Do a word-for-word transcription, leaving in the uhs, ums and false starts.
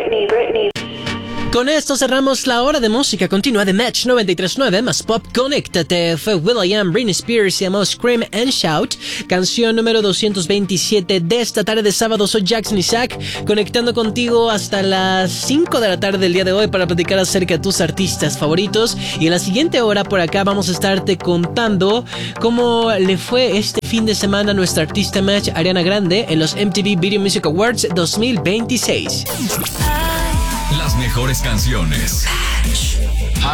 Britney, Britney. Con esto cerramos la hora de música continua de Match noventa y tres punto nueve más Pop. Conéctate. Fue will.i.am, Britney Spears, se llamó Scream and Shout, canción número doscientos veintisiete de esta tarde de sábado. Soy Jackson Isaac, conectando contigo hasta las cinco de la tarde del día de hoy para platicar acerca de tus artistas favoritos. Y en la siguiente hora por acá vamos a estarte contando cómo le fue este fin de semana a nuestra artista Match, Ariana Grande, en los M T V Video Music Awards dos mil veintiséis. Las mejores canciones.